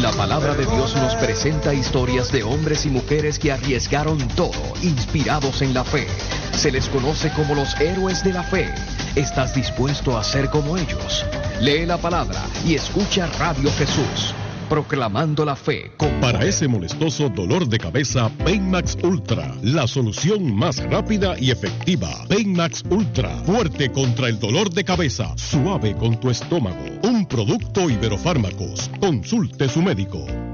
La palabra de Dios nos presenta historias de hombres y mujeres que arriesgaron todo, inspirados en la fe. Se les conoce como los héroes de la fe. ¿Estás dispuesto a ser como ellos? Lee la palabra y escucha Radio Jesús, proclamando la fe. Para ese molestoso dolor de cabeza, Painmax Ultra, la solución más rápida y efectiva. Painmax Ultra, fuerte contra el dolor de cabeza, suave con tu estómago. Un producto Iberofármacos. Consulte su médico.